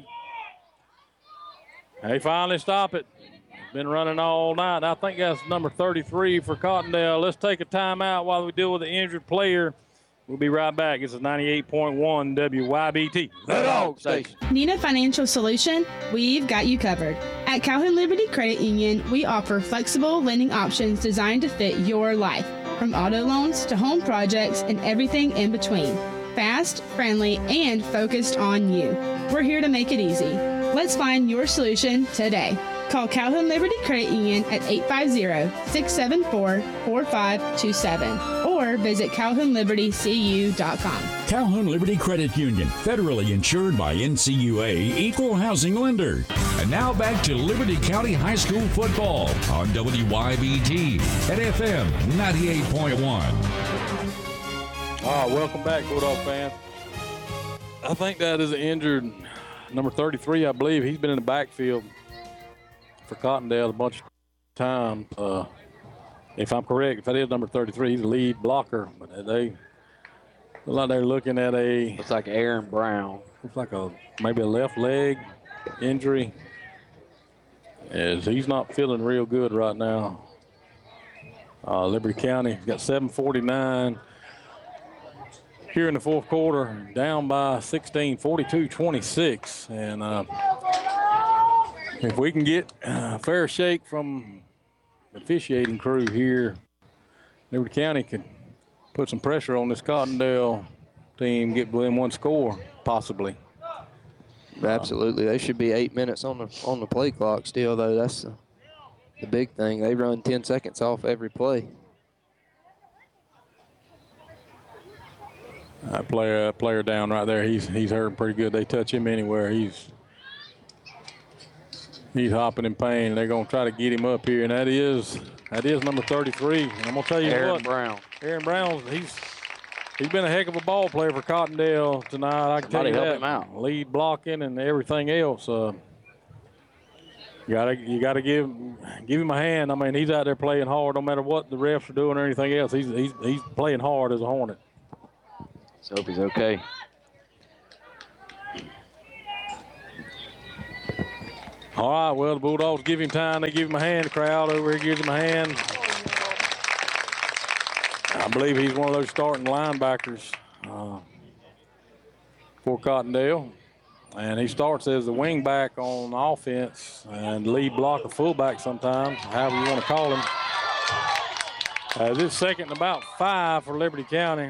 They finally stop it. Been running all night. I think that's number 33 for Cottondale. Let's take a timeout while we deal with the injured player. We'll be right back. This is 98.1 WYBT. The Dog Station. Need a financial solution? We've got you covered. At Calhoun Liberty Credit Union, we offer flexible lending options designed to fit your life, from auto loans to home projects and everything in between. Fast, friendly, and focused on you. We're here to make it easy. Let's find your solution today. Call Calhoun Liberty Credit Union at 850-674-4527 or visit CalhounLibertyCU.com. Calhoun Liberty Credit Union, federally insured by NCUA, equal housing lender. And now back to Liberty County High School football on WYBT at FM 98.1. Welcome back, Bulldog fans. I think that is an injured number 33, I believe. He's been in the backfield for Cottondale a bunch of times. If I'm correct, if that is number 33, he's the lead blocker. But they look like they're looking at Looks like Aaron Brown. Looks like maybe a left leg injury. As he's not feeling real good right now. Liberty County got 7:49 here in the fourth quarter, down by 16, 42-26. And if we can get a fair shake from the officiating crew here, Liberty County can put some pressure on this Cottondale team, get within one score, possibly. Absolutely. They should be 8 minutes on the play clock still, though. That's the big thing. They run 10 seconds off every play. That player down right there, he's hurting pretty good. They touch him anywhere, he's hopping in pain. They're going to try to get him up here, and that is number 33. And I'm going to tell you Aaron Brown. Aaron Brown, he's been a heck of a ball player for Cottondale tonight. I can tell you that. Help him out. Lead blocking and everything else. You gotta give him a hand. I mean, he's out there playing hard, no matter what the refs are doing or anything else. He's playing hard as a Hornet. Let's hope he's okay. All right, well, the Bulldogs give him time. They give him a hand. The crowd over here gives him a hand. I believe he's one of those starting linebackers for Cottondale. And he starts as the wing back on offense and lead blocker fullback sometimes, however you want to call him. This second and about 5 for Liberty County.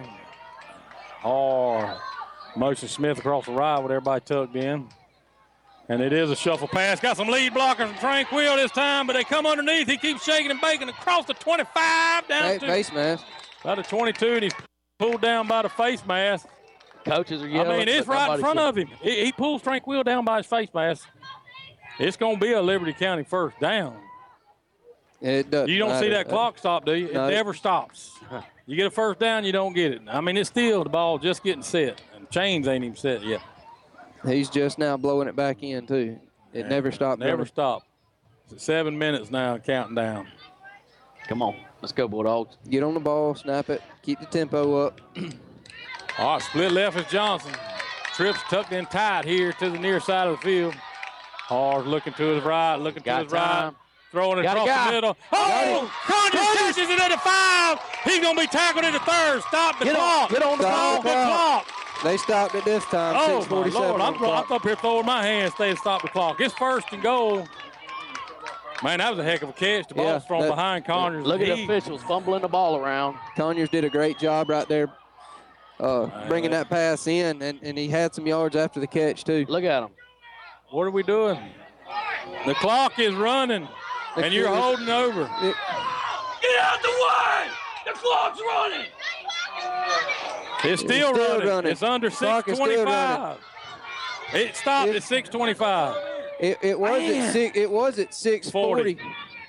Or motion Smith across the right with everybody tucked in. And it is a shuffle pass. Got some lead blockers from Tranquil this time, but they come underneath. He keeps shaking and baking across the 25 down to face mask. About the 22, and he's pulled down by the face mask. Coaches are yelling. I mean, it's right in front of him. He pulls Tranquil down by his face mask. It's going to be a Liberty County first down. It does. You don't see that clock stop, do you? No. It never stops. You get a first down, you don't get it. I mean, it's still the ball just getting set, and chains ain't even set yet. He's just now blowing it back in, too. It never stopped. Never stopped. It's 7 minutes now, counting down. Come on. Let's go, Bulldogs. Get on the ball, snap it, keep the tempo up. All right, split left is Johnson. Trips tucked in tight here to the near side of the field. Hard looking to his right, looking to his right. Throwing it across the middle. Oh, Conyers catches it at the 5. He's going to be tackled at the 3rd. Stop the clock. Get on the Stop the clock. They stopped it this time. Oh, 6:47 my Lord. I'm clock. up here throwing my hands, stay and stop the clock. It's 1st and goal. Man, that was a heck of a catch. The ball's thrown behind Conyers. Look at the officials fumbling the ball around. Conyers did a great job right there bringing that pass in, and he had some yards after the catch, too. Look at him. What are we doing? The clock is running, and you're holding over. Get out the way! The clock's running! It's still running. It's under 6:25. It stopped at 6:25. It was at 6:40.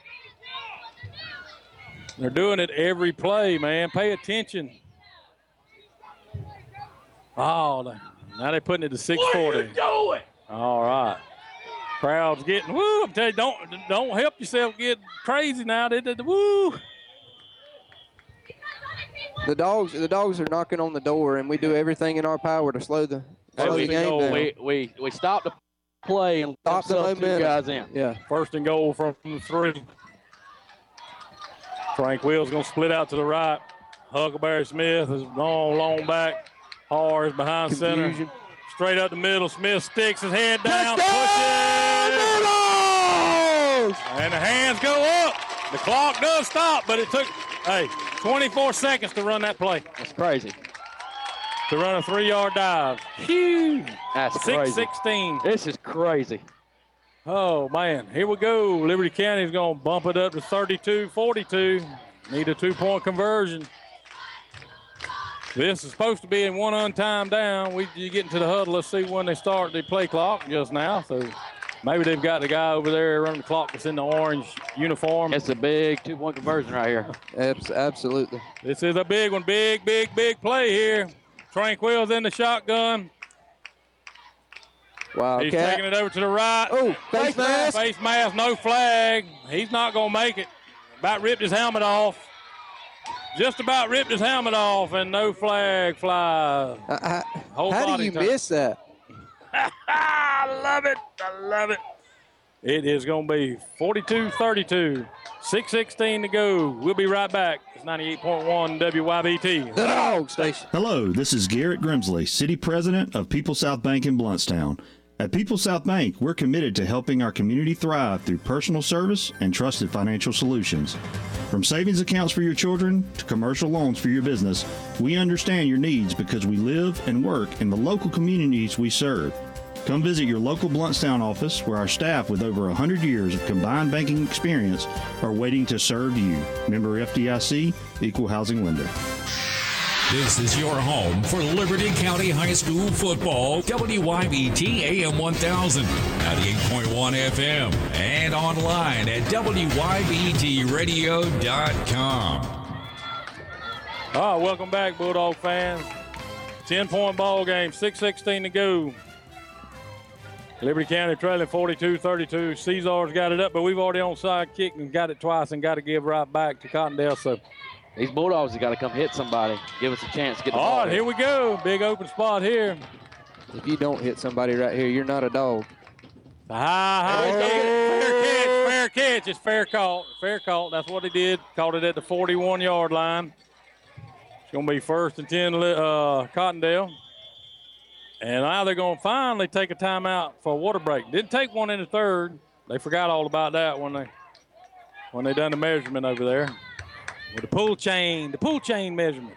They're doing it every play, man. Pay attention. Oh, now they're putting it to 6:40. What are you doing? All right. Crowd's getting woo. I'm telling you, don't help yourself get crazy now. Woo. The dogs are knocking on the door, and we do everything in our power to slow the game down. We stopped the play and stop the momentum. Guys in. Yeah. 1st and goal from the 3. Tranquil's going to split out to the right. Huckleberry Smith is long back. Hard is behind center. Straight up the middle. Smith sticks his head down. Pushes. And the hands go up. The clock does stop, but it took, 24 seconds to run that play. That's crazy. To run a 3-yard dive. Huge. That's crazy. 6:16. This is crazy. Oh, man. Here we go. Liberty County's going to bump it up to 32-42. Need a 2-point conversion. This is supposed to be in one on-time down. You get into the huddle. Let's see when they start the play clock just now. So maybe they've got the guy over there running the clock that's in the orange uniform. It's a big 2-point conversion right here. Absolutely. This is a big one. Big play here. Tranquil's in the shotgun. Wow. He's taking it over to the right. Oh, face mask. Face mask, no flag. He's not going to make it. About ripped his helmet off. Just about ripped his helmet off, and no flag flies. How do you miss that? I love it. I love it. It is going to be 42-32. 6:16 to go. We'll be right back. It's 98.1 WYBT. The Dog Station. Hello, this is Garrett Grimsley, City President of People South Bank in Bluntstown. At People South Bank, we're committed to helping our community thrive through personal service and trusted financial solutions. From savings accounts for your children to commercial loans for your business, we understand your needs because we live and work in the local communities we serve. Come visit your local Bluntstown office where our staff with over 100 years of combined banking experience are waiting to serve you. Member FDIC, Equal Housing Lender. This is your home for Liberty County High School football. WYBT AM 1000, 98.1 FM, and online at WYBTradio.com. All right, welcome back, Bulldog fans. 10-point ball game, 6:16 to go. Liberty County trailing 42-32. Caesar's got it up, but we've already onside kicked and got it twice and got to give right back to Cottondale. So These Bulldogs have got to come hit somebody. Give us a chance to get the ball. All right, here we go. Big open spot here. If you don't hit somebody right here, you're not a dog. Fair catch. It's fair caught. Fair caught. That's what he did. Caught it at the 41-yard line. It's going to be 1st and 10, Cottondale. And now they're going to finally take a timeout for a water break. Didn't take one in the third. They forgot all about that when they done the measurement over there with the pull chain measurement.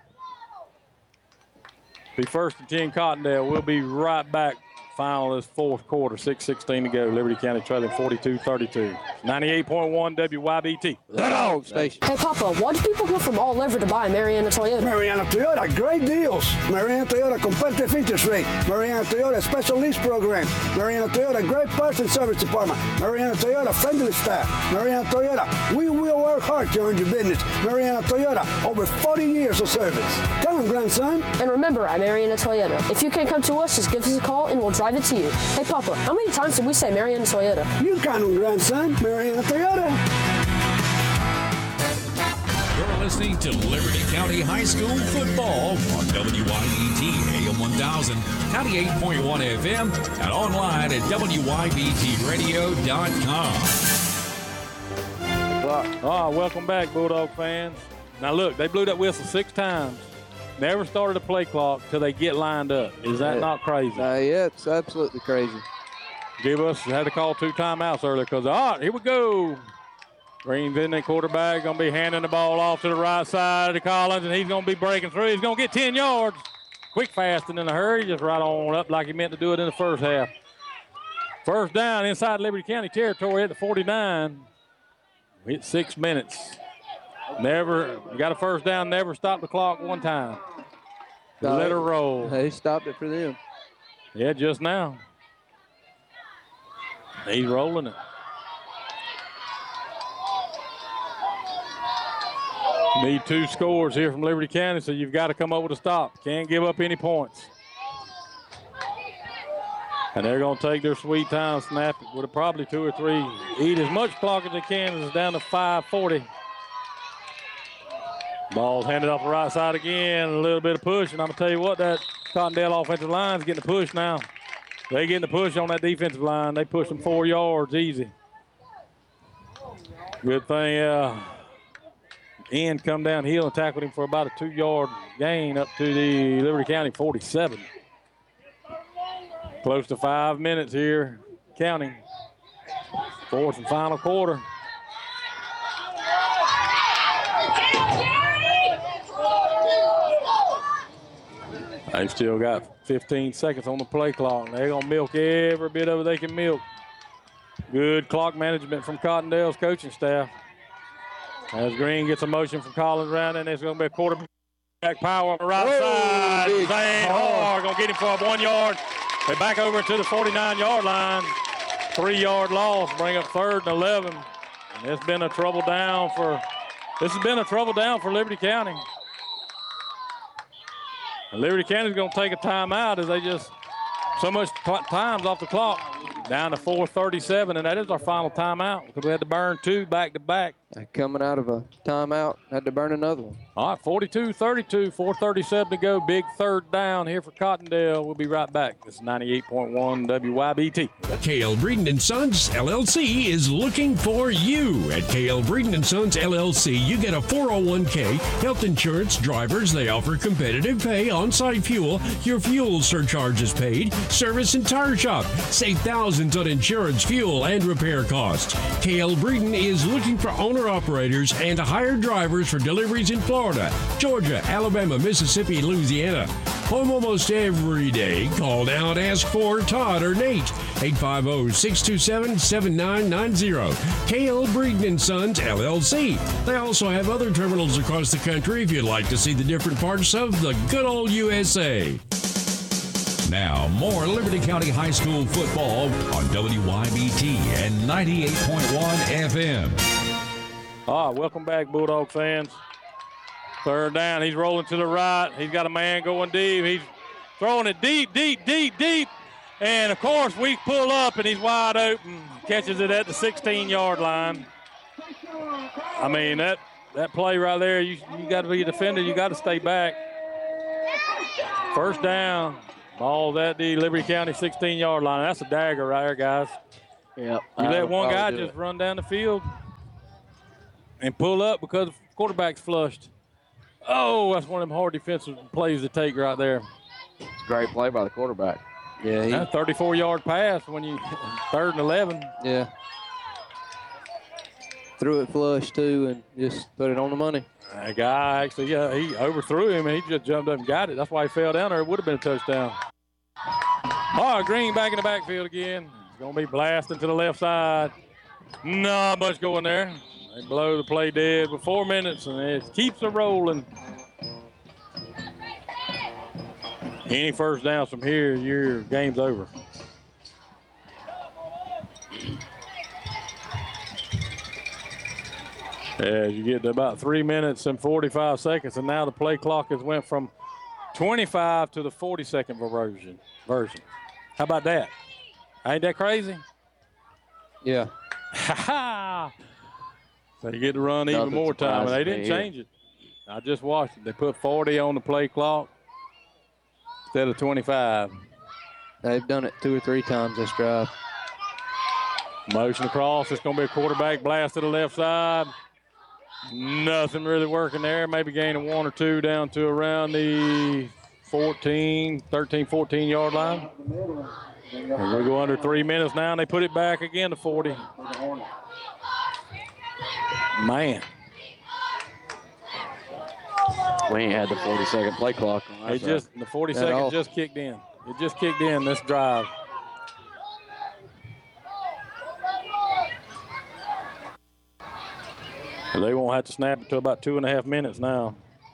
Be 1st and 10 Cottondale. We'll be right back. Final is 4th quarter, 6:16 to go. Liberty County trailing 42-32. 98.1 WYBT. The Dog Station. Hey, Papa, why do people go from all over to buy Mariana Toyota? Mariana Toyota, great deals. Mariana Toyota competitive interest rate. Mariana Toyota special lease program. Mariana Toyota great parts and service department. Mariana Toyota friendly staff. Mariana Toyota, we will work hard to earn your business. Mariana Toyota, over 40 years of service. Come on, grandson. And remember, at Mariana Toyota, if you can't come to us, just give us a call and we'll drive it to you. Hey, Papa, how many times did we say Mariana Toyota? You count on, grandson. Mariana Toyota. You're listening to Liberty County High School football on WYBT AM 1000, 98.1 FM, and online at WYBTradio.com. Welcome back, Bulldog fans. Now, look, they blew that whistle 6 times. Never started a play clock till they get lined up. Is that not crazy? Yeah, it's absolutely crazy. Had to call 2 timeouts earlier because, here we go. Green's in the quarterback, going to be handing the ball off to the right side to Collins, and he's going to be breaking through. He's going to get 10 yards. Quick, fast, and in a hurry, just right on up like he meant to do it in the first half. First down inside Liberty County territory at the 49. We hit 6 minutes. Never got a first down, never stopped the clock one time. Let her roll. They stopped it for them. Yeah, just now. He's rolling it. Need 2 scores here from Liberty County, so you've got to come up with a stop. Can't give up any points. And they're going to take their sweet time, snap it with probably 2 or 3. Eat as much clock as they can. It's down to 5:40. Ball's handed off the right side again. A little bit of push, and I'm going to tell you what, that Cottondale offensive line is getting the push now. They getting the push on that defensive line. They push them 4 yards easy. Good thing Ian come downhill and tackled him for about a 2-yard gain up to the Liberty County 47. Close to 5 minutes here, counting. 4th and final quarter. They've still got 15 seconds on the play clock. They're going to milk every bit of it they can milk. Good clock management from Cottondale's coaching staff. As Green gets a motion from Collins around, and there's going to be a quarterback power on the right side. Zane Hard going to get him for a 1 yard. They back over to the 49-yard line. 3-yard loss, bring up 3rd and 11. And it's been a trouble down for Liberty County. And Liberty County's going to take a timeout as they just so much time's off the clock. Down to 4:37, and that is our final timeout because we had to burn 2 back-to-back. Coming out of a timeout, had to burn another one. All right, 42-32, 4:37 to go. Big 3rd down here for Cottondale. We'll be right back. This is 98.1 WYBT. KL Breeden & Sons LLC is looking for you. At KL Breeden & Sons LLC, you get a 401k, health insurance, drivers. They offer competitive pay, on-site fuel. Your fuel surcharge is paid. Service and tire shop. Save thousands on insurance, fuel, and repair costs. KL Breeden is looking for owner-operators and hired drivers for deliveries in Florida, Georgia, Alabama, Mississippi, Louisiana. Home almost every day. Call now and ask for Todd or Nate. 850-627-7990. KL Breeden & Sons, LLC. They also have other terminals across the country if you'd like to see the different parts of the good old USA. Now, more Liberty County High School football on WYBT and 98.1 FM. All right, welcome back, Bulldog fans. 3rd down. He's rolling to the right. He's got a man going deep. He's throwing it deep. And, of course, we pull up, and he's wide open. Catches it at the 16-yard line. I mean, that that play right there, you got to be a defender. You got to stay back. First down. Ball at the Liberty County 16-yard line. That's a dagger right there, guys. Yep. You let one guy just run down the field and pull up because the quarterback's flushed. Oh, that's one of them hard defensive plays to take right there. It's a great play by the quarterback. Yeah, that 34-yard pass when you 3rd and 11. Yeah. Threw it flush, too, and just put it on the money. That guy actually, he overthrew him, and he just jumped up and got it. That's why he fell down there. It would have been a touchdown. All right, Green back in the backfield again. He's going to be blasting to the left side. Not much going there. They blow the play dead with 4 minutes, and it keeps it rolling. Any first downs from here, your game's over. As you get to about 3 minutes and 45 seconds, and now the play clock has went from 25 to the 40-second version. How about that? Ain't that crazy? Yeah. So you get to run even more time, and they didn't change it. I just watched it. They put 40 on the play clock instead of 25. They've done it 2 or 3 times this drive. Motion across. It's going to be a quarterback blast to the left side. Nothing really working there. Maybe gaining 1 or 2 down to around the 13, 14-yard line. And we go under 3 minutes now, and they put it back again to 40. Man. We ain't had the 40-second play clock. The 40 seconds just kicked in. It just kicked in this drive. So they won't have to snap it to about 2.5 minutes now.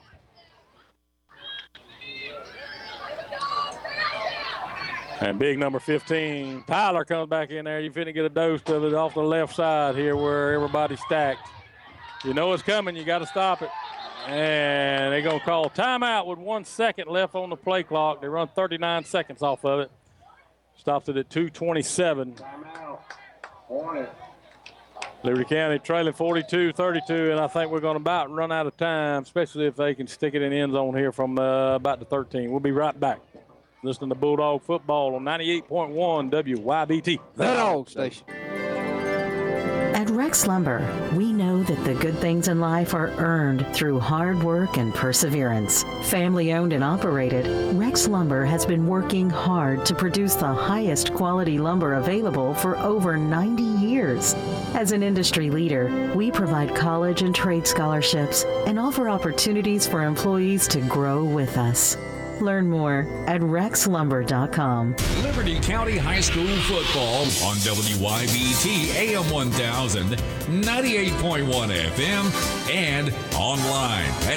And big number 15, Tyler comes back in there. You're finna get a dose of it off the left side here where everybody's stacked. You know it's coming. You got to stop it. And they're going to call timeout with 1 second left on the play clock. They run 39 seconds off of it. Stops it at 2:27. Timeout. On it. Liberty County trailing 42-32, and I think we're going to about run out of time, especially if they can stick it in the end zone here from about the 13. We'll be right back. Listening to Bulldog Football on 98.1 WYBT. The Dog Station. At Rex Lumber, we know that the good things in life are earned through hard work and perseverance. Family owned and operated, Rex Lumber has been working hard to produce the highest quality lumber available for over 90 years. As an industry leader, we provide college and trade scholarships and offer opportunities for employees to grow with us. Learn more at rexlumber.com. Liberty County High School football on WYBT AM 1000, 98.1 FM, and online at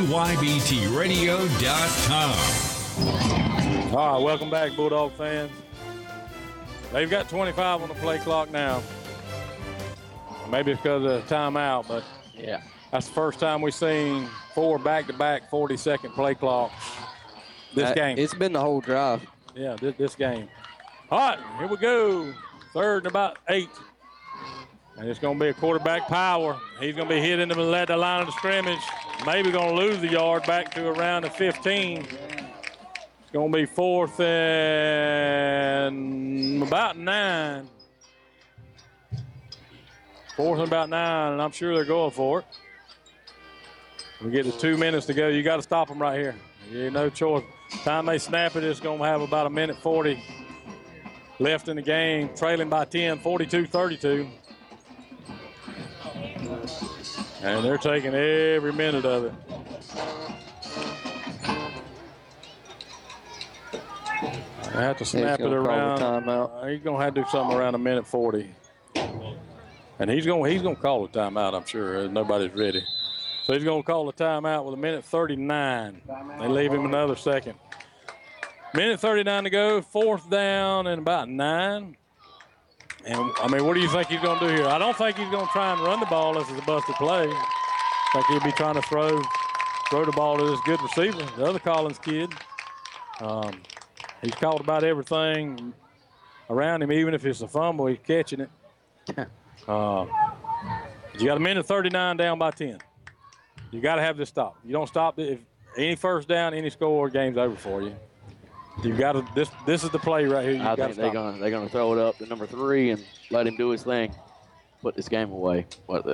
WYBTradio.com. All right, welcome back, Bulldog fans. They've got 25 on the play clock now. Maybe it's because of the timeout, but yeah, that's the first time we've seen 4 back-to-back 40-second play clocks. This game. It's been the whole drive. Yeah, this game. All right, here we go. 3rd and about 8. And it's going to be a quarterback power. He's going to be hit into the line of the scrimmage. Maybe going to lose the yard back to around the 15. It's going to be 4th and about 9. 4th and about 9, and I'm sure they're going for it. We get to 2 minutes to go. You got to stop them right here. You ain't no choice. Time they snap it, it's going to have about 1:40 left in the game, trailing by 10, 42-32. And they're taking every minute of it. I have to snap it around. He's going to have to do something around 1:40. And he's going to call a timeout, I'm sure. Nobody's ready. So he's going to call a timeout with 1:39. They leave him another second. 1:39 to go, 4th down and about 9. And, I mean, what do you think he's going to do here? I don't think he's going to try and run the ball unless it's a busted play. I think he'll be trying to throw the ball to this good receiver, the other Collins kid. He's caught about everything around him, even if it's a fumble, he's catching it. You got 1:39 down by 10. You got to have this stop. You don't stop it. If any first down, any score, game's over for you. You got to. This is the play right here. I think they're gonna throw it up to number 3 and let him do his thing. Put this game away. What the